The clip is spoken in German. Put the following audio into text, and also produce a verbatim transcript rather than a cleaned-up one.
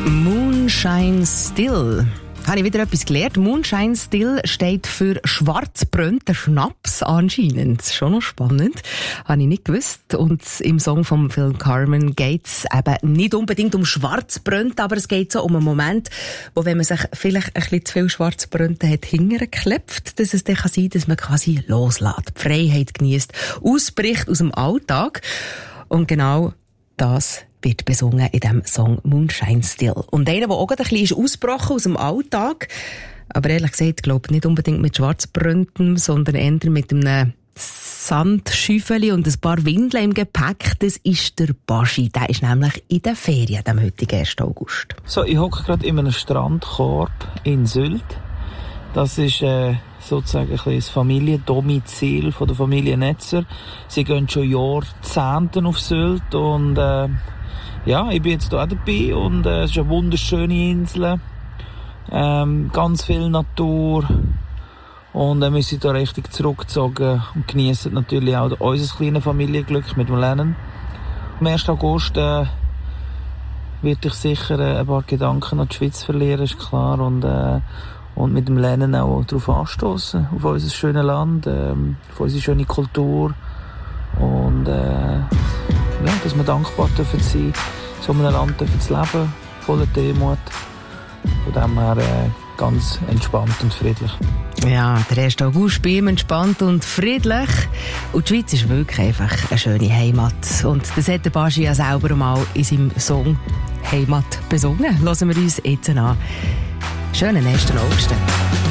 Moonshine Still. Habe ich wieder etwas gelernt. Moonshine Still steht für schwarzbrünnter Schnaps anscheinend. Schon noch spannend. Habe ich nicht gewusst. Und im Song vom Film Carmen geht es eben nicht unbedingt um schwarzbrünnt, aber es geht so um einen Moment, wo, wenn man sich vielleicht ein bisschen zu viel schwarzbrünnt hat, hingeklebt, dass es dann sein kann, dass man quasi loslässt, die Freiheit genießt, ausbricht aus dem Alltag. Und genau das wird besungen in diesem Song Moonshine Still. Und einer, der auch gerade ein bisschen ausgebrochen aus dem Alltag, aber ehrlich gesagt, glaube nicht unbedingt mit Schwarzbrüntem, sondern eher mit einem Sandschüffeli und ein paar Windeln im Gepäck. Das ist der Baschi. Der ist nämlich in den Ferien, am heutigen ersten August. So, ich hocke gerade in einem Strandkorb in Sylt. Das ist äh, sozusagen ein bisschen das Familiendomizil von der Familie Netzer. Sie gehen schon Jahrzehnte auf Sylt und äh, ja, ich bin jetzt hier auch dabei und äh, es ist eine wunderschöne Insel, ähm, ganz viel Natur und äh, wir sind hier richtig zurückgezogen und genießen natürlich auch unser kleines Familienglück mit dem Lennon. Am ersten August äh, werde ich sicher äh, ein paar Gedanken an die Schweiz verlieren, ist klar, und, äh, und mit dem Lennon auch darauf anstoßen, auf unser schönes Land, äh, auf unsere schöne Kultur und äh, ja, dass wir dankbar dürfen sein, so in einem Land dürfen zu leben, voller Demut. Von dem her äh, ganz entspannt und friedlich. Ja, der erste August bei ihm entspannt und friedlich. Und die Schweiz ist wirklich einfach eine schöne Heimat. Und das hat der Baschi ja selber mal in seinem Song Heimat besungen. Hören wir uns jetzt an. Schönen ersten August.